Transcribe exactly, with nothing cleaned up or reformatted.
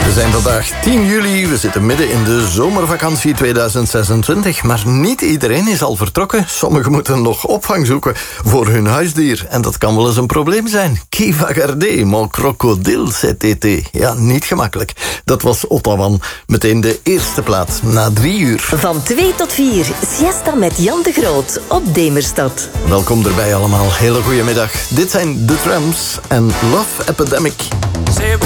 We zijn vandaag tien juli, we zitten midden in de zomervakantie tweeduizend zesentwintig, maar niet iedereen is al vertrokken. Sommigen moeten nog opvang zoeken voor hun huisdier. En dat kan wel eens een probleem zijn. Qui va garder mon crocodile cet été? Ja, niet gemakkelijk. Dat was Ottawan. Meteen de eerste plaat, na drie uur. Van twee tot vier, siesta met Jan de Groot op Demerstad. Welkom erbij allemaal, hele goede middag. Dit zijn The Tramps en Love Epidemic.